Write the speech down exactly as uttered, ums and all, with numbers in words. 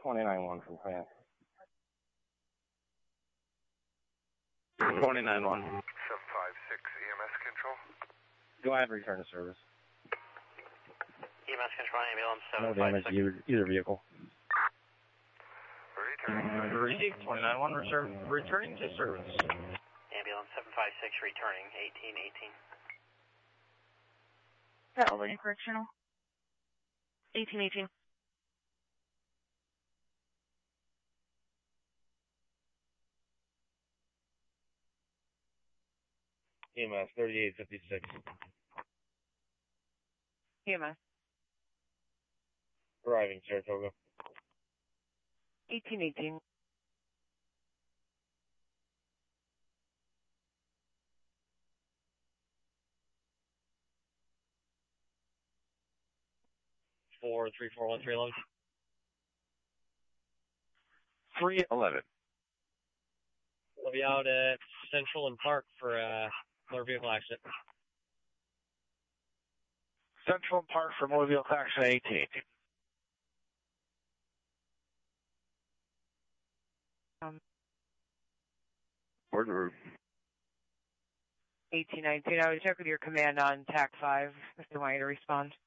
twenty-nine one from command. twenty-nine one. seven five six E M S control. Go ahead, return to service. E M S control, ambulance No seven five damage six. to either, either vehicle. Returning. Three, twenty-nine one, return, returning to service. Ambulance seven five six, returning eighteen eighteen. Albany Correctional. eighteen eighteen. E M S thirty-eight fifty-six. E M S. Arriving, Saratoga. eighteen eighteen. Four three four one three eleven. three eleven. We'll be out at Central and Park for a motor vehicle accident. Central Park for motor vehicle accident eighteen eighteen. Um, Word route. eighteen nineteen. I would check with your command on T A C five if they want you to respond.